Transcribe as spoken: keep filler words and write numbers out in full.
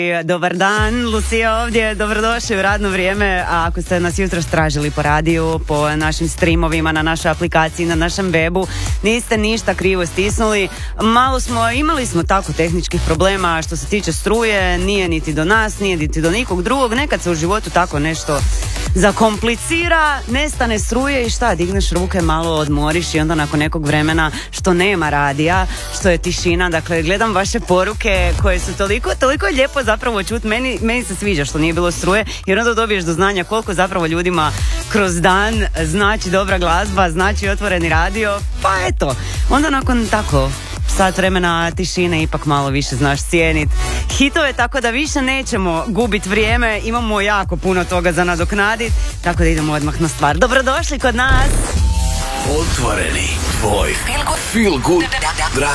Dobar dan, Lucija ovdje, dobrodošli u radno vrijeme. A ako ste nas jutros tražili po radiju, po našim streamovima, na našoj aplikaciji, na našem webu, niste ništa krivo stisnuli. Malo smo, imali smo tako tehničkih problema što se tiče struje, nije niti do nas, nije niti do nikog drugog. Nekad se u životu tako nešto zakomplicira, nestane struje i šta, digneš ruke, malo odmoriš i onda nakon nekog vremena što nema radija, što je tišina, dakle gledam vaše poruke koje su toliko, toliko je lijepo zapravo čut, meni, meni se sviđa što nije bilo struje, jer onda dobiješ do znanja koliko zapravo ljudima kroz dan znači dobra glazba, znači otvoreni radio, pa eto, onda nakon tako sat vremena tišine ipak malo više znaš cijenit hitove, tako da više nećemo gubiti vrijeme, imamo jako puno toga za nadoknaditi, tako da idemo odmah na stvar. Dobrodošli kod nas. Otvoreni tvoj feel good